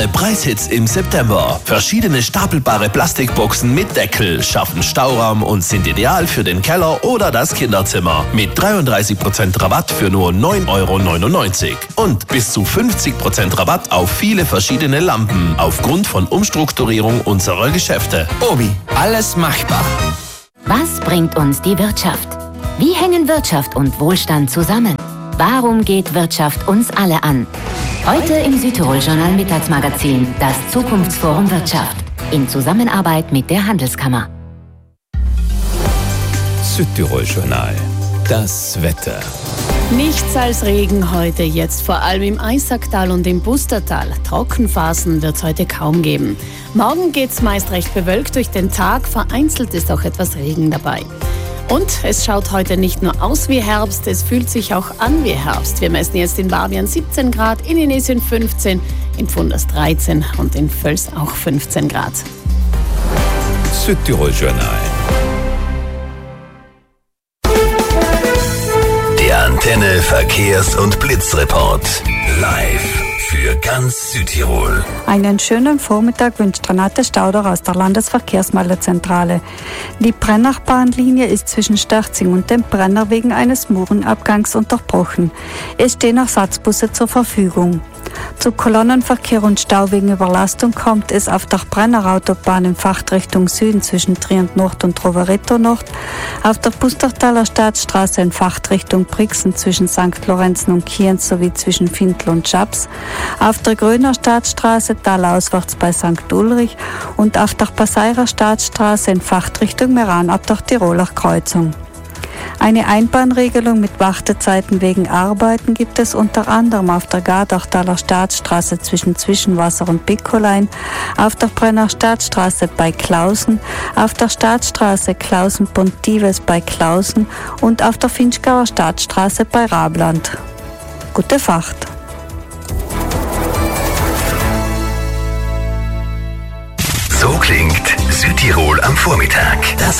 Preishits im September. Verschiedene stapelbare Plastikboxen mit Deckel schaffen Stauraum und sind ideal für den Keller oder das Kinderzimmer. Mit 33% Rabatt für nur 9,99 €. Und bis zu 50% Rabatt auf viele verschiedene Lampen aufgrund von Umstrukturierung unserer Geschäfte. Obi, alles machbar. Was bringt uns die Wirtschaft? Wie hängen Wirtschaft und Wohlstand zusammen? Warum geht Wirtschaft uns alle an? Heute im Südtirol-Journal Mittagsmagazin, das Zukunftsforum Wirtschaft, in Zusammenarbeit mit der Handelskammer. Südtirol-Journal, das Wetter. Nichts als Regen heute, jetzt vor allem im Eisacktal und im Bustertal. Trockenphasen wird es heute kaum geben. Morgen geht es meist recht bewölkt durch den Tag, vereinzelt ist auch etwas Regen dabei. Und es schaut heute nicht nur aus wie Herbst, es fühlt sich auch an wie Herbst. Wir messen jetzt in Barbian 17 Grad, in Inesien 15, in Pfunders 13 und in Völs auch 15 Grad. Südtirol-Journal. Der Antenne Verkehrs- und Blitzreport. Live für ganz Südtirol. Einen schönen Vormittag wünscht Renate Stauder aus der Landesverkehrsmeldezentrale. Die Brennachbahnlinie ist zwischen Sterzing und dem Brenner wegen eines Murenabgangs unterbrochen. Es stehen Ersatzbusse zur Verfügung. Zu Kolonnenverkehr und Stau wegen Überlastung kommt es auf der Brennerautobahn in Fachtrichtung Süden zwischen Trient Nord und Rovereto Nord, auf der Pustertaler Staatsstraße in Fachtrichtung Brixen zwischen St. Lorenzen und Kienz sowie zwischen Findl und Schaps, auf der Gröner Staatsstraße talauswärts bei St. Ulrich und auf der Passeirer Staatsstraße in Fachtrichtung Meran ab der Tiroler Kreuzung. Eine Einbahnregelung mit Wartezeiten wegen Arbeiten gibt es unter anderem auf der Gardachtaler Staatsstraße zwischen Zwischenwasser und Piccolein, auf der Brenner Staatsstraße bei Klausen, auf der Staatsstraße Klausen-Pontives bei Klausen und auf der Finchgauer Staatsstraße bei Rabland. Gute Fahrt! So klingt Südtirol am Vormittag. Das